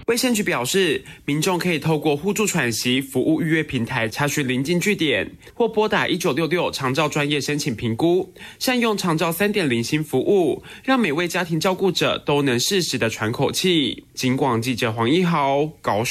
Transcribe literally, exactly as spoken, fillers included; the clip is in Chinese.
卫生局表示，民众可以透过互助喘息服务预约平台查询邻近据点，或拨打一九六六长照专业申请评估，善用长照 三点零 新服务，让每位家庭照顾者都能适时的喘口气。警广记者黄一豪高雄